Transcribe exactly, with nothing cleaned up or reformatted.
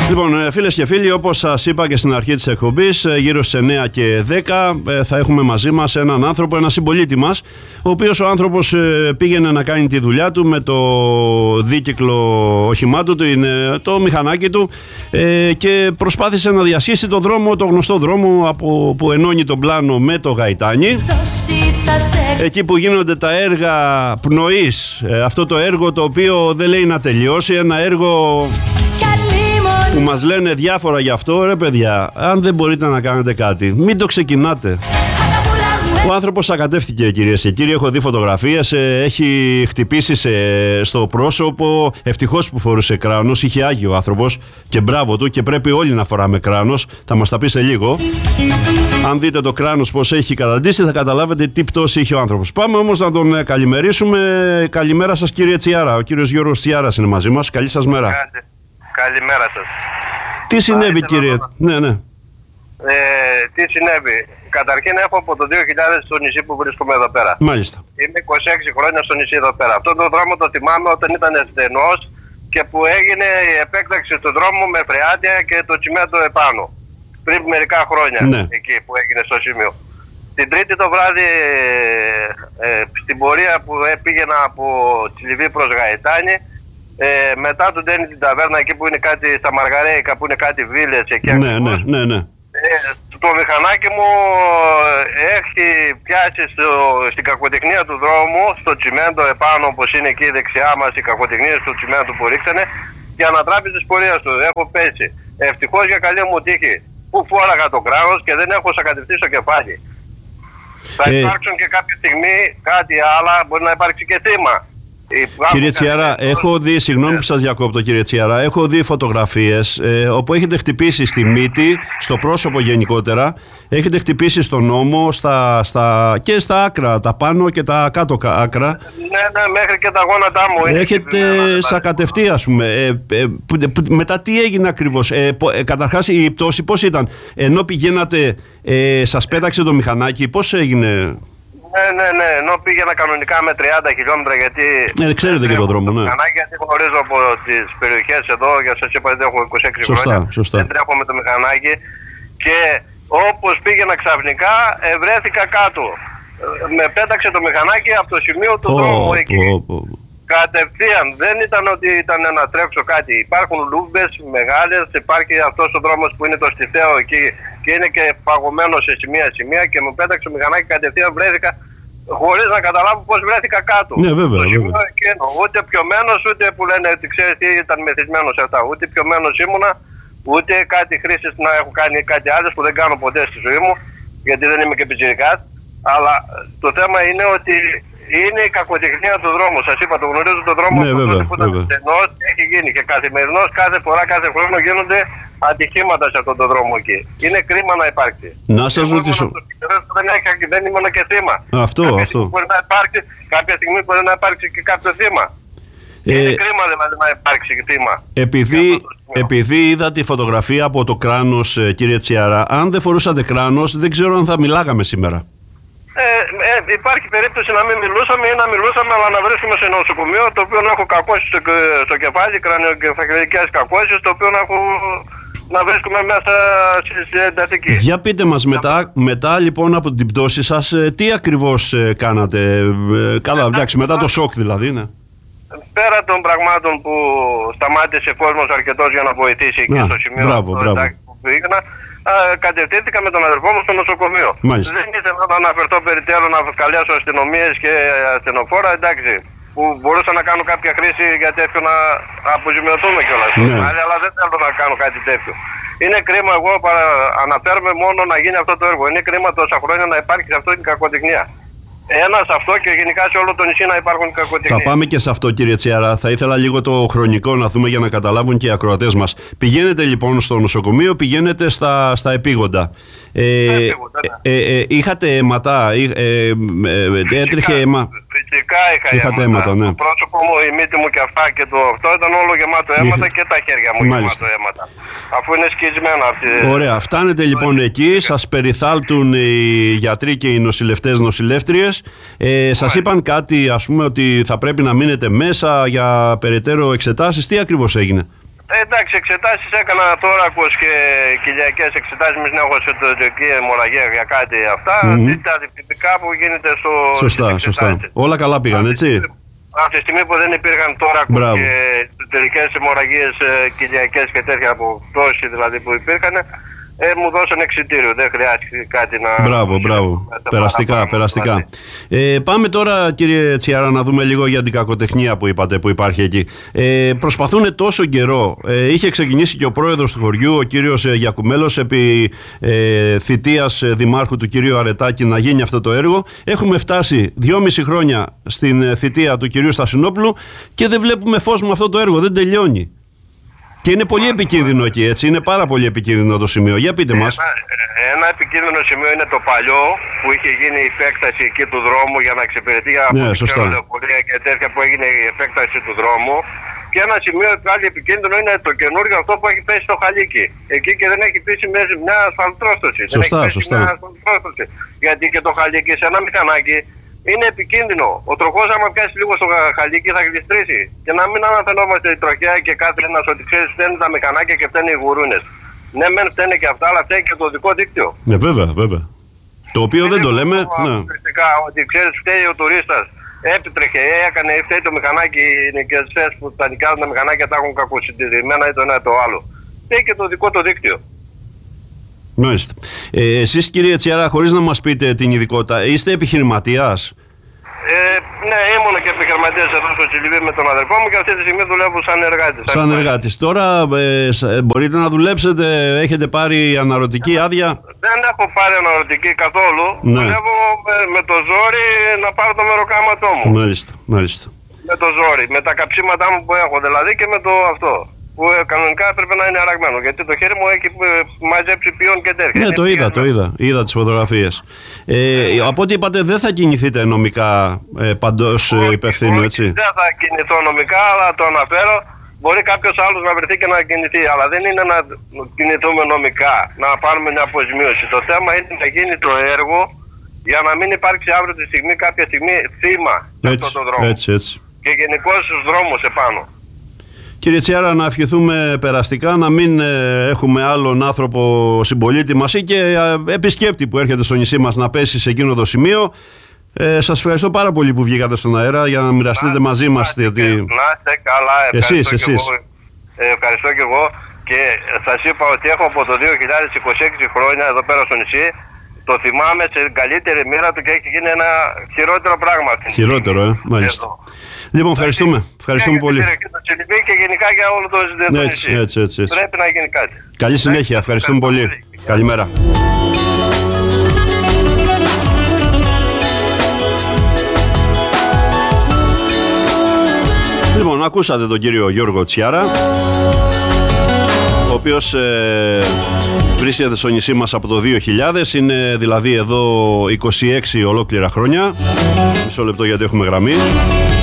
Λοιπόν, φίλες και φίλοι, όπως σας είπα και στην αρχή της εκπομπής, γύρω στις εννιά και δέκα θα έχουμε μαζί μας έναν άνθρωπο, ένα συμπολίτη μας, ο οποίος ο άνθρωπος πήγαινε να κάνει τη δουλειά του με το δίκυκλο όχημά του, το μηχανάκι του, και προσπάθησε να διασχίσει το δρόμο, το γνωστό δρόμο από, που ενώνει τον Πλάνο με το Γαϊτάνι. Εκεί που γίνονται τα έργα πνοής, αυτό το έργο το οποίο δεν λέει να τελειώσει, ένα έργο που μας λένε διάφορα γι' αυτό. Ρε παιδιά, αν δεν μπορείτε να κάνετε κάτι, μην το ξεκινάτε. Ο άνθρωπος ακατεύτηκε, κυρίες και κύριοι. Έχω δει φωτογραφίες, έχει χτυπήσει σε, στο πρόσωπο. Ευτυχώς που φορούσε κράνος, είχε άγιο ο άνθρωπος και μπράβο του, και πρέπει όλοι να φοράμε κράνος. Θα μας τα πει σε λίγο. Αν δείτε το κράνος πως έχει καταντήσει, θα καταλάβετε τι πτώση είχε ο άνθρωπος. Πάμε όμως να τον καλημερίσουμε. Καλημέρα σας, κύριε Τσιάρα. Ο κύριος Γιώργος Τσιάρας είναι μαζί μας. Καλή σας μέρα. Καλημέρα σας. Τι συνέβη, Α, κύριε? Να... Ναι, ναι. Ε, τι συνέβη? Καταρχήν έχω από το δύο χιλιάδες στο νησί που βρίσκομαι εδώ πέρα. Μάλιστα. Είμαι είκοσι έξι χρόνια στο νησί εδώ πέρα. Αυτόν τον δρόμο το θυμάμαι όταν ήταν στενός και που έγινε η επέκταξη του δρόμου με φρεάτια και το τσιμέντο επάνω. Πριν μερικά χρόνια, ναι, εκεί που έγινε στο σημείο. Την Τρίτη το βράδυ, ε, ε, στην πορεία που πήγαινα από Τσιλιβή προς Γαϊτάνι, Ε, μετά του Ντένι την ταβέρνα, εκεί που είναι κάτι στα Μαργαρέικα, που είναι κάτι βίλες εκεί, ναι, ναι, ναι, ναι. Ε, το μηχανάκι μου έχει πιάσει στο, στην κακοτεχνία του δρόμου, στο τσιμέντο επάνω, όπως είναι εκεί δεξιά μας οι κακοτεχνίες του τσιμέντου που ρίξανε, για να τράπει τις πορείες του. Έχω πέσει. Ευτυχώς για καλή μου τύχη που φόραγα το κράνος και δεν έχω σακατευτεί στο κεφάλι. Θα ε... υπάρξουν και κάποια στιγμή κάτι άλλο, μπορεί να υπάρξει και θύμα. Κύριε Τσιάρα, έχω δει, συγγνώμη που σας διακόπτω, κύριε Τσιάρα, έχω δει φωτογραφίες ε, όπου έχετε χτυπήσει στη μύτη, στο πρόσωπο γενικότερα, έχετε χτυπήσει στον ώμο, στα, στα, και στα άκρα, τα πάνω και τα κάτω άκρα. Ναι, ναι, μέχρι και τα γόνατά μου. Έχετε σακατευτεί, ας πούμε. Ε, ε, μετά τι έγινε ακριβώς? Ε, ε, καταρχάς η πτώση πώς ήταν? Ενώ πηγαίνατε, ε, σας πέταξε το μηχανάκι, πώς έγινε? Ναι, ναι, ναι, ενώ πήγαινα κανονικά με τριάντα χιλιόμετρα, γιατί... Ε, ξέρετε και τον δρόμο, ναι. Γιατί γνωρίζω από τις περιοχές εδώ, για σας είπα ότι έχω είκοσι έξι σωστά, χρόνια, σωστά. δεν τρέχω με το μηχανάκι, και όπως πήγαινα ξαφνικά ε, βρέθηκα κάτω. Ε, με πέταξε το μηχανάκι από το σημείο του oh, δρόμου εκεί. Oh, oh, oh. Κατευθείαν, δεν ήταν ότι ήταν να τρέξω κάτι. Υπάρχουν λούμπες μεγάλες, υπάρχει αυτός ο δρόμος που είναι το Στιθέο εκεί και είναι και παγωμένο σε σημεία-σημεία, και μου πέταξε το μηχανάκι, κατευθείαν βρέθηκα χωρίς να καταλάβω πώς βρέθηκα κάτω. Ναι, βέβαια, βέβαια. Εκείνο, ούτε πιωμένος, ούτε που λένε ότι ξέρεις τι, ήταν μεθυσμένος αυτά. Ούτε πιωμένος ήμουνα, ούτε κάτι χρήσης να έχω κάνει κάτι άλλο που δεν κάνω ποτέ στη ζωή μου, γιατί δεν είμαι και πιτσιρικάς. Αλλά το θέμα είναι ότι είναι η κακοτεχνία του δρόμου. Σας είπα, το γνωρίζω τον δρόμο, ναι, βέβαια, που ήταν στενός, έχει γίνει και καθημερινώς, κάθε φορά, κάθε χρόνο γίνονται ατυχήματα σε αυτόν τον δρόμο εκεί. Είναι κρίμα να υπάρξει. Να σας ρωτήσω. Δεν, έχει, δεν ήμουν και θύμα. Αυτό, κάποια αυτό. Μπορεί να υπάρξει, κάποια στιγμή μπορεί να υπάρξει και κάποιο θύμα. Ε, είναι κρίμα δηλαδή να υπάρξει θύμα. Επειδή, επειδή είδα τη φωτογραφία από το κράνος, κύριε Τσιάρα, αν δεν φορούσατε κράνος, δεν ξέρω αν θα μιλάγαμε σήμερα. Ε, ε, υπάρχει περίπτωση να μην μιλούσαμε ή να μιλούσαμε, αλλά να βρίσκουμε σε νοσοκομείο, το οποίο να έχω κακώσεις στο, στο κεφάλι, κρανιοκεφαλικές κακώσεις, το οποίο να έχω να βρίσκουμε μέσα στη εντατική. Για πείτε μας, μετά, μετά λοιπόν από την πτώση σας, τι ακριβώς κάνατε? Ε, καλά, εντάξει, μετά το σοκ δηλαδή, ναι. Πέρα των πραγμάτων που σταμάτησε κόσμος αρκετός για να βοηθήσει εκεί στο σημείο μπράβο, μπράβο. που πήγαινα, κατευθύνθηκα με τον αδερφό μου στο νοσοκομείο. Μάλιστα. Δεν ήθελα να αναφερθώ περιττέρω να καλέσω αστυνομίες και ασθενοφόρα, εντάξει, που μπορούσα να κάνω κάποια χρήση για τέτοιο να αποζημιωθούμε κιόλας. Ναι. Αλλά δεν θέλω να κάνω κάτι τέτοιο. Είναι κρίμα, εγώ παρα... αναφέρομαι μόνο να γίνει αυτό το έργο. Είναι κρίμα τόσα χρόνια να υπάρχει αυτό την κακοτεχνία. Ένα σε αυτό και γενικά σε όλο το νησί να υπάρχουν κακοτεχνίες. Θα πάμε και σε αυτό, κύριε Τσιάρα. Θα ήθελα λίγο το χρονικό να δούμε για να καταλάβουν και οι ακροατές μας. Πηγαίνετε λοιπόν στο νοσοκομείο, πηγαίνετε στα, στα επίγοντα. Ε, επίγοντα ναι. ε, ε, είχατε αίματα, ε, ε, ε, έτρεχε αίμα. Φυσικά είχα Είχατε αίματα, αίματα. Ναι. Το πρόσωπο μου, η μύτη μου και αυτά και το αυτό ήταν όλο γεμάτο αίματα. Είχε... και τα χέρια μου γεμάτο αίματα. Αφού είναι σκισμένα αυτή. Ωραία, φτάνετε λοιπόν εκεί, σας περιθάλπτουν οι γιατροί και οι νοσηλευτές νοσηλεύτριες. Ε, σας είπαν κάτι, ας πούμε, ότι θα πρέπει να μείνετε μέσα για περαιτέρω εξετάσεις? Τι ακριβώς έγινε? Ε, εντάξει, εξετάσεις έκανα θώρακος και κοιλιακές εξετάσεις με έχω εσωτερική αιμορραγία για κάτι αυτά. Mm-hmm. Τα διπτικά που γίνεται στο... Σωστά, σωστά. Όλα καλά πήγαν, έτσι. Από τη στιγμή που δεν υπήρχαν θώρακος και εσωτερικές αιμορραγίες κοιλιακές και τέτοια από πτώση δηλαδή που υπήρχαν, Ε, μου δώσαν εξιτήριο, δεν χρειάζεται κάτι να... Μπράβο, μπράβο. Περαστικά, περαστικά. Ε, πάμε τώρα, κύριε Τσιάρα, να δούμε λίγο για την κακοτεχνία που είπατε που υπάρχει εκεί. Ε, προσπαθούν τόσο καιρό. Ε, είχε ξεκινήσει και ο πρόεδρος του χωριού, ο κύριος Γιακουμέλος, επί ε, θητείας δημάρχου του κυρίου Αρετάκη, να γίνει αυτό το έργο. Έχουμε φτάσει δυόμιση χρόνια στην θητεία του κυρίου Στασινόπουλου και δεν βλέπουμε φως με αυτό το έργο. Δεν τελειώνει. Και είναι πολύ επικίνδυνο εκεί, έτσι. Είναι πάρα πολύ επικίνδυνο το σημείο. Για πείτε μας. Ένα, ένα επικίνδυνο σημείο είναι το παλιό που είχε γίνει η επέκταση εκεί του δρόμου για να εξυπηρετεί από ναι, την λεωφορεία και τέτοια που έγινε η επέκταση του δρόμου. Και ένα σημείο πάλι επικίνδυνο είναι το καινούργιο αυτό που έχει πέσει στο Χαλίκι. Εκεί και δεν έχει πέσει μια ασφαλτρόστοση. Σωστά, δεν έχει σωστά. Μια ασφαλτρόστοση. Γιατί και το Χαλίκι σε ένα μηχανάκι είναι επικίνδυνο. Ο τροχός άμα πιάσει λίγο στο Χαλίκι θα γλιστρήσει. Και να μην αναφαινόμαστε η τροχέα και κάθε ένας ότι ξέρεις φταίνουν τα μηχανάκια και φταίνουν οι γουρούνες. Ναι, μεν φταίνε και αυτά, αλλά φταίνει και το δικό δίκτυο. Ναι, βέβαια, βέβαια. Το οποίο είναι δεν το λέμε. Ναι. Ότι ξέρεις φταίει ο τουρίστας. Έπιτρεχε, έκανε, φταίει το μηχανάκι. Είναι και εσείς που τα νοικιάζουν τα μηχανάκια τα έχουν κακοσυντηρημένα ή το ένα ή το άλλο. Φταίει και το δικό το δίκτυο. Μάλιστα. Ε, εσείς, κύριε Τσιάρα, χωρίς να μας πείτε την ειδικότητα, είστε επιχειρηματίας? Ε, ναι, ήμουν και επιχειρηματίας εδώ στο Τσιλιβί με τον αδερφό μου και αυτή τη στιγμή δουλεύω σαν εργάτης. Σαν εργάτης. Τώρα ε, μπορείτε να δουλέψετε, έχετε πάρει αναρωτική άδεια? Δεν έχω πάρει αναρωτική καθόλου. Ναι. Δουλεύω με, με το ζόρι να πάρω το μεροκάματό μου. Μάλιστα, μάλιστα. Με το ζόρι, με τα καψίματά μου που έχω δηλαδή και με το αυτό. Που κανονικά έπρεπε να είναι αραγμένο. Γιατί το χέρι μου έχει μαζέψει ποιόν και τέτοια. Ναι, το είδα, το είδα. Είδα τις φωτογραφίες. Ε, από ό,τι είπατε, δεν θα κινηθείτε νομικά ε, παντός υπευθύνου, έτσι. Δεν θα κινηθώ νομικά, αλλά το αναφέρω. Μπορεί κάποιος άλλος να βρεθεί και να κινηθεί. Αλλά δεν είναι να κινηθούμε νομικά, να πάρουμε μια αποζημίωση. Το θέμα είναι να γίνει το έργο για να μην υπάρξει αύριο τη στιγμή, κάποια στιγμή θύμα σε αυτόν τον δρόμο. Έτσι, έτσι. Και γενικώς στους δρόμους επάνω. Κύριε Τσιάρα, να ευχηθούμε περαστικά, να μην ε, έχουμε άλλον άνθρωπο συμπολίτη μας ή και ε, επισκέπτη που έρχεται στο νησί μας να πέσει σε εκείνο το σημείο. Ε, σας ευχαριστώ πάρα πολύ που βγήκατε στον αέρα για να μοιραστείτε να, μαζί μας. Να, ότι... να είστε καλά, ευχαριστώ, εσείς, και εσείς. Εγώ, ε, ευχαριστώ και εγώ και σας είπα ότι έχω από το δύο χιλιάδες είκοσι έξι χρόνια εδώ πέρα στο νησί. Το θυμάμαι σε καλύτερη μοίρα του και έχει γίνει ένα χειρότερο πράγμα. Χειρότερο, ε, μάλιστα. Λοιπόν, ευχαριστούμε. Ευχαριστούμε πολύ. Και το Τσιλιβί και γενικά για όλο το νησί. Έτσι, έτσι, έτσι, έτσι. Πρέπει να γίνει κάτι. Καλή συνέχεια. Ευχαριστούμε πολύ. Καλημέρα. Λοιπόν, ακούσατε τον κύριο Γιώργο Τσιάρα, ο οποίος ε, βρίσκεται στο νησί μας από το δύο χιλιάδες, είναι δηλαδή εδώ είκοσι έξι ολόκληρα χρόνια. Μισό λεπτό γιατί έχουμε γραμμή.